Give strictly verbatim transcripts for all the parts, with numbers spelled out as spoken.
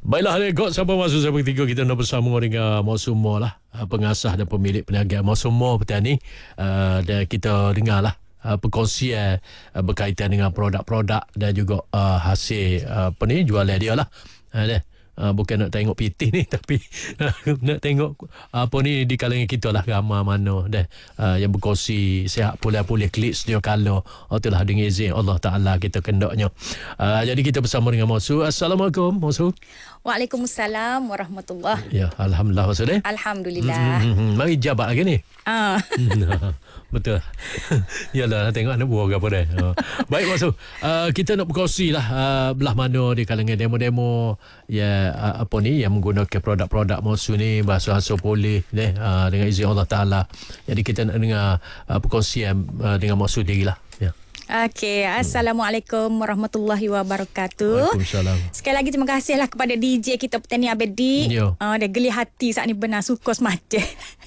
Baiklah, rekod sampai masuk sampai tiga kita nak bersama dengan Mak Sumo lah, pengasah dan pemilik perniagaan Mak Sumo Petani. Uh, dan kita dengar lah uh, perkongsian uh, berkaitan dengan produk-produk dan juga uh, hasil uh, apa ni, jualan dia lah. Uh, Uh, bukan nak tengok pitih ni, tapi uh, nak tengok uh, apa ni di kalangan kita lah, ramai mana dah uh, yang berkongsi sihat pulih-pulih klik sedia kala. Oh, itulah dengan izin Allah Ta'ala kita kendaknya. Uh, jadi kita bersama dengan Masu. Assalamualaikum Masu. Waalaikumsalam warahmatullahi. Ya, Alhamdulillah Masu deh. Alhamdulillah. Hmm, hmm, hmm. Mari jabat lagi ni. Ah. Betul. Yalah, tengok nak buah ke apa dah. Uh. Baik Masu. Uh, kita nak berkongsi lah uh, belah mana di kalangan demo-demo ya uh, apa ni yang menggunakan produk-produk Masu ni, basuh-basuh pulih deh uh, dengan izin Allah Taala. Jadi kita nak dengar uh, perkongsian uh, dengan Masu dirilah. Ya. Okey, Assalamualaikum warahmatullahi wabarakatuh. Waalaikumsalam. Sekali lagi terima kasihlah kepada D J kita Petani Abedi. Yo. Uh, dia geli hati saat ni benar suka semacam.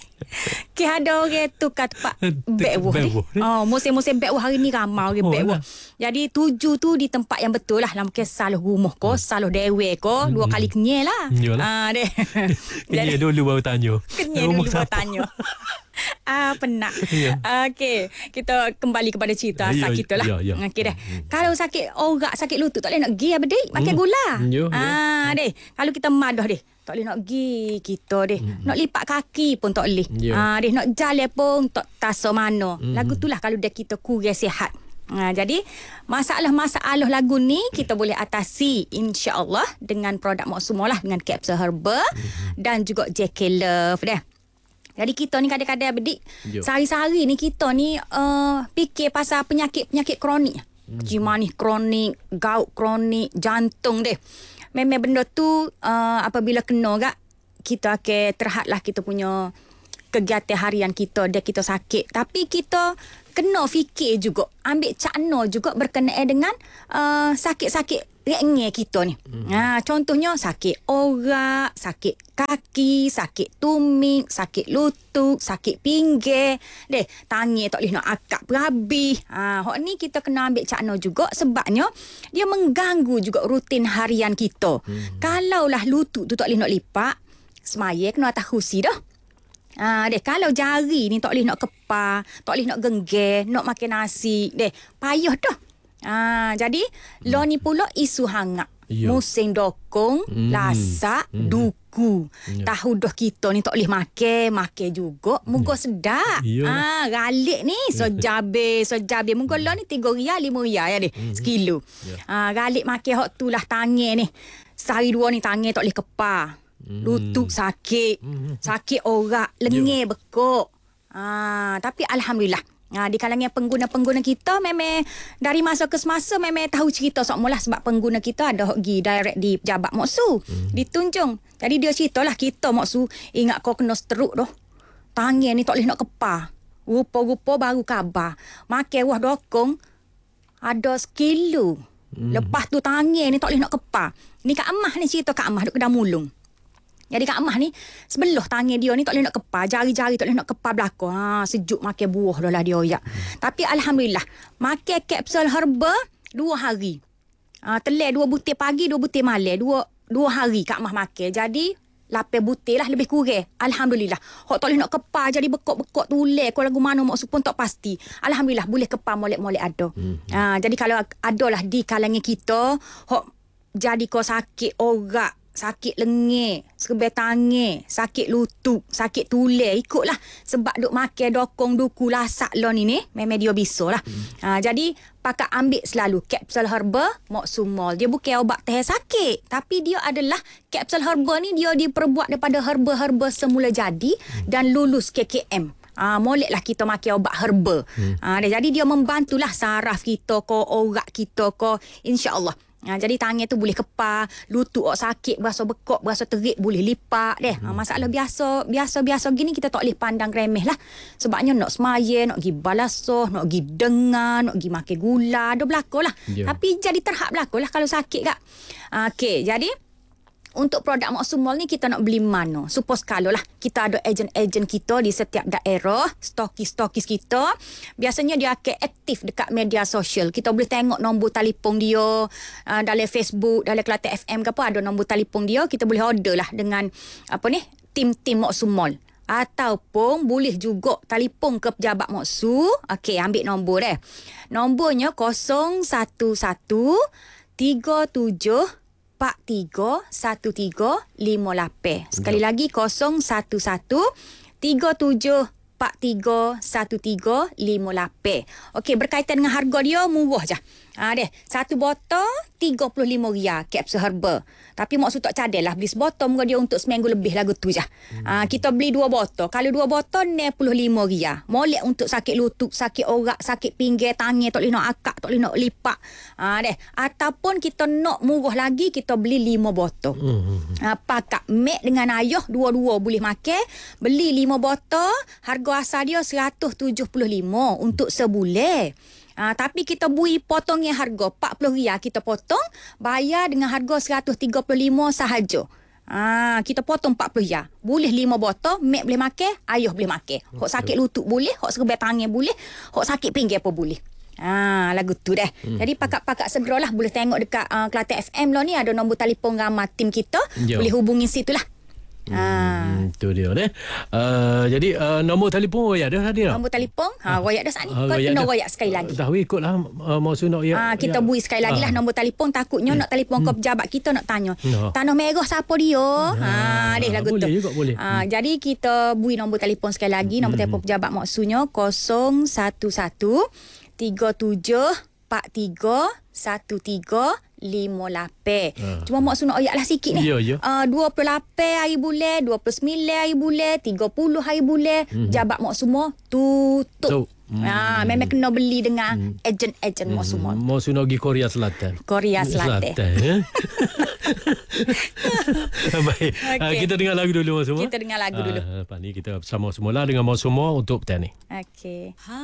Ki ada orang tu kat tempat bekwo ni. Oh, musim-musim bekwo hari ni ramai orang Oh, bekwo. lah. Jadi tuju tu di tempat yang betul lah. Dalam kes saluh rumah ko, saluh dewe ko, dua kali kenyal lah. Yalah. Ah deh. Kenyal dulu baru tanya. Kenyal dulu baru tanya. Ah, penat. Ya. Okey, kita kembali kepada cerita Ya, asal kita lah. ya, ya. Okey dah. Kalau sakit orak, sakit lutut tak boleh nak pergi abadi, makan gula. Ya, ya. Ah, deh. Kalau kita madah deh, tak boleh nak pergi kita deh. Nak lipat kaki pun tak boleh. Ya. Ah, deh nak jalan pun tak taso mana. Lagu tu lah kalau dah kita kurang sihat. Ha, jadi masalah-masalah lagu ni kita boleh atasi insya-Allah dengan produk Mak Sumo lah, dengan kapsul herba dan juga J K Love dah. Jadi kita ni kadang-kadang bedik Yo. sehari-hari ni kita ni uh, fikir pasal penyakit-penyakit kronik. Hmm. Jimanih kronik, gout kronik, jantung deh. Memang benda tu uh, apabila kena gak kita akan terhadlah kita punya kegiatan harian kita, dia kita sakit. Tapi kita kena fikir juga, ambil cakna juga berkenaan dengan uh, sakit-sakit rengeh kita ni. Hmm. Ha, contohnya sakit orak, sakit kaki, sakit tumit, sakit lutut, sakit pinggir. Deh, tangan tak boleh nak akak berabi. Ha, hok ni kita kena ambil cakna juga sebabnya dia mengganggu juga rutin harian kita. Hmm. Kalaulah lutut tu tak boleh nak lipat, semaya kena atas kursi dah. Ah, deh, kalau jari ni tak boleh nak kepar, tak boleh nak genggam, nak makan nasi, deh, payah dah. Ah, jadi hmm. lo ni pula isu hangat. Yo. Musim dokong, Hmm. lasak, Hmm. duku. Yo. Tahu dah kita ni tak boleh makan, makan juga, muka sedap. Yo. Ah, galik ni sejabe, sejabe. Muka lo ni tiga rial, lima rial ya deh, Hmm. sekilo. Yo. Ah, galik makan hok tu lah tangan ni. Sehari dua ni tangan tak boleh kepar. Hmm. Lutut sakit, Hmm. sakit orak, lengan bekuk. Ah, tapi alhamdulillah. Ah, di kalangan pengguna-pengguna kita memang dari masa ke semasa memang tahu cerita semua lah, sebab pengguna kita ada hok gi direct di pejabat Moksu, hmm. ditunjung. Jadi dia ceritalah kita Moksu ingat kau kena stroke dah. Tangan ni tak boleh nak kepar. Rupa-rupa baru khabar. Makan wah dokong ada sekilo. Hmm. Lepas tu tangan ni tak boleh nak kepar. Ni Kak Amah ni cerita, Kak Amah duk kedai mulung. Jadi Kak Amah ni sebelah tangan dia ni tak boleh nak kepar, jari-jari tak boleh nak kepar belakang. Ha, sejuk makan buah dah lah dia ya. Hmm. Tapi alhamdulillah makan kapsul herba dua hari. Ha, telur dua butir pagi, dua butir malam, dua dua hari Kak Amah makan. Jadi lapan butir lah lebih kurang. Alhamdulillah. Hok tak boleh nak kepar jadi bekok-bekok tulen kau lagu mana maksud pun tak pasti. Alhamdulillah boleh kepar molek-molek ada. Hmm. Ha, jadi kalau adalah di kalangan kita hok jadi kau sakit orak, sakit lengan, serbet tangan, sakit lutut, sakit tulang, ikutlah sebab duk makan dokong duku lasak lo ni ni memang dia bisa lah. Hmm. Ha, jadi pakai ambil selalu kapsul herba Mak Sumo. Dia bukan ubat tahan sakit, tapi dia adalah kapsul herba ni dia diperbuat daripada herba-herba semula jadi hmm. dan lulus K K M. Ah, ha, moleklah kita makan ubat herba. Hmm. Ah, ha, jadi dia membantulah saraf kita ko, orak kita ko, insya-Allah. Ha, jadi tangan tu boleh kepar, lutut ok sakit, berasa bekok, berasa terik, boleh lipat deh. Ha, masalah biasa, biasa-biasa gini kita tak boleh pandang remeh lah. Sebabnya nak semaya, nak pergi balasoh, nak pergi dengar, nak pergi makan gula, ada berlaku lah. Yeah. Tapi jadi terhad berlaku lah kalau sakit kak. Ha, Okey, jadi untuk produk Maksum Mall ni kita nak beli mana? Suppose kalau lah kita ada ejen-ejen kita di setiap daerah, stokis-stokis kita, biasanya dia akan aktif dekat media sosial. Kita boleh tengok nombor telefon dia uh, dalam Facebook, dalam Kelantan F M ke apa, ada nombor telefon dia, kita boleh order lah dengan apa ni, tim-tim Maksum Mall. Ataupun boleh juga telefon ke pejabat Moksu. Okey, ambil nombor eh. Nombornya kosong satu satu tiga tujuh empat tiga satu tiga lima lapan. Sekali lagi kosong satu satu tiga tujuh empat tiga satu tiga lima lapan. Okey, berkaitan dengan harga dia murah je. Ha deh, satu botol tiga puluh lima ringgit kapsul herba. Tapi maksud tak cadel lah beli sebotol muka dia untuk seminggu lebih lagu tu je. Hmm. Ha, kita beli dua botol. Kalau dua botol enam puluh lima ringgit. Molek untuk sakit lutut, sakit orak, sakit pinggir tangan, tak boleh nak akak, tak boleh nak lipat. Ha deh, ataupun kita nak murah lagi, kita beli lima botol. Hmm. Ha, pakak mek dengan ayah dua-dua boleh makan. Beli lima botol, harga asal dia seratus tujuh puluh lima untuk sebulan. Ha, tapi kita bui potongnya harga empat puluh ringgit kita potong, bayar dengan harga seratus tiga puluh lima sahaja. Ha, kita potong empat puluh ringgit. Boleh lima botol, mek boleh makan, ayah boleh makan. Hok sakit lutut boleh, hok serbai tangan boleh, hok sakit pinggir pun boleh. Ha, lagu tu dah. Hmm. Jadi pakak-pakak segeralah boleh tengok dekat uh, Kelantan F M lah ni ada nombor telefon ramah tim kita. Yo. Boleh hubungi situ lah. Hmm, tu dia deh. Uh, jadi uh, nombor telefon royak dah ada. Nombor telefon, ha royak dah saat ni. Uh, Kau kena royak sekali lagi. Tahu ikutlah uh, maksud nak royak. Ah, kita bui sekali lagi lah nombor telefon, takutnya hmm. nak telefon ke pejabat kita nak tanya. No. Tanah Merah siapa dia? Ha, ha deh lagu boleh tu. Juga, boleh. Ha, hmm. jadi kita bui nombor telefon sekali lagi, nombor hmm. telefon pejabat maksudnya kosong satu satu tiga tujuh empat tiga satu tiga lima lapan. Uh. Cuma maksud nak ayat lah sikit ni. Ya, ya. Uh, dua puluh lapan hari bulan, dua puluh sembilan hari bulan, tiga puluh hari bulan, hmm. jabat mak semua tutup. Hmm. Ha, memang kena beli dengan hmm. ejen-ejen hmm. mak semua. Mau suno pergi Korea Selatan. Korea Selatan. Selatan ya? Baik. Okay. Uh, kita dengar lagu dulu semua. Kita dengar lagu uh, dulu. Lepas ni kita bersama semula dengan Mak Semua untuk petani. Okey.